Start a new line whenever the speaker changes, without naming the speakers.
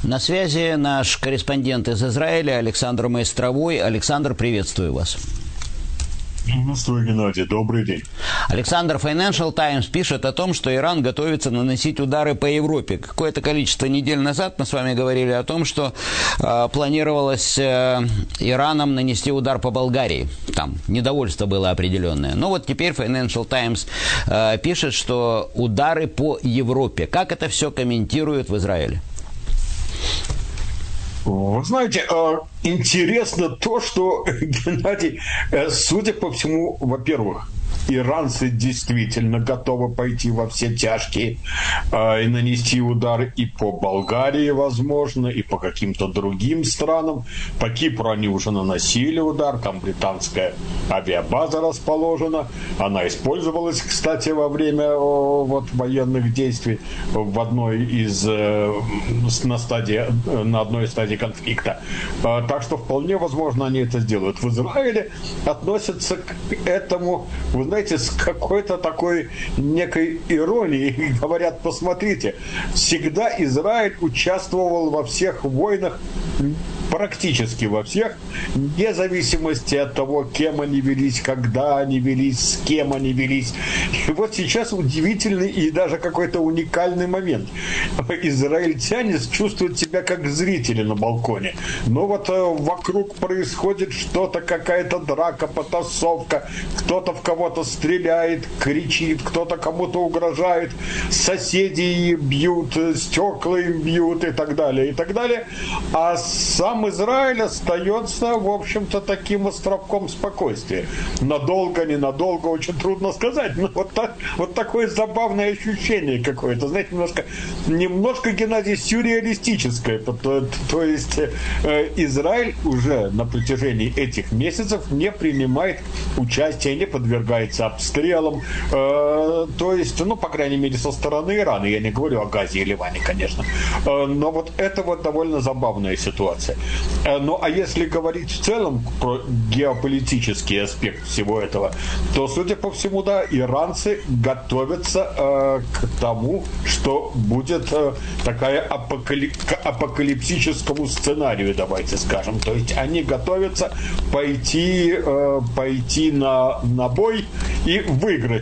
На связи наш корреспондент из Израиля Александр Майстровой. Александр, приветствую вас.
Приветствую, Геннадий. Добрый день.
Александр, Financial Times пишет о том, что Иран готовится наносить удары по Европе. Какое-то количество недель назад мы с вами говорили о том, что планировалось Ираном нанести удар по Болгарии. Там недовольство было определенное. Но вот теперь Financial Times пишет, что удары по Европе. Как это все комментируют в Израиле?
Вы знаете, интересно то, что, Геннадий, судя по всему, во-первых, иранцы действительно готовы пойти во все тяжкие и нанести удары и по Болгарии, возможно, и по каким-то другим странам. По Кипру они уже наносили удар, там британская авиабаза расположена. Она использовалась, кстати, во время военных действий в одной из на одной из стадий конфликта. Так что вполне возможно они это сделают. В Израиле относятся к этому, вы знаете, с какой-то такой некой иронией. Говорят, посмотрите, всегда Израиль участвовал во всех войнах, практически во всех, вне зависимости от того, кем они велись, когда они велись, с кем они велись. И вот сейчас удивительный и даже какой-то уникальный момент. Израильтяне чувствуют себя как зрители на балконе. Но вот вокруг происходит что-то, какая-то драка, потасовка, кто-то в кого-то стреляет, кричит, кто-то кому-то угрожает, соседи бьют, стекла им бьют и так далее, и так далее. А сам Израиль остается, в общем-то, таким островком спокойствия. Надолго, ненадолго, очень трудно сказать. Но вот такое забавное ощущение какое-то, знаете, немножко, Геннадий, сюрреалистическое. То есть Израиль уже на протяжении этих месяцев не принимает участия, не подвергается обстрелам. То есть, по крайней мере, со стороны Ирана. Я не говорю о Газе и Ливане, конечно. Но вот это вот довольно забавная ситуация. Ну, а если говорить в целом про геополитический аспект всего этого, то, судя по всему, да, иранцы готовятся к тому, что будет такая к апокалиптическому сценарию, давайте скажем. То есть они готовятся пойти на бой и выиграть